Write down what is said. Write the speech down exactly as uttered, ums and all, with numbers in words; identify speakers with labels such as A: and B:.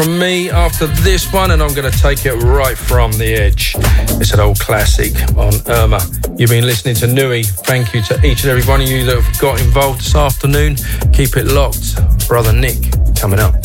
A: from me after this one, and I'm going to take it right from the edge. It's an old classic on Irma. You've been listening to Nui. Thank you to each and every one of you that have got involved this afternoon. Keep it locked. Brother Nick coming up.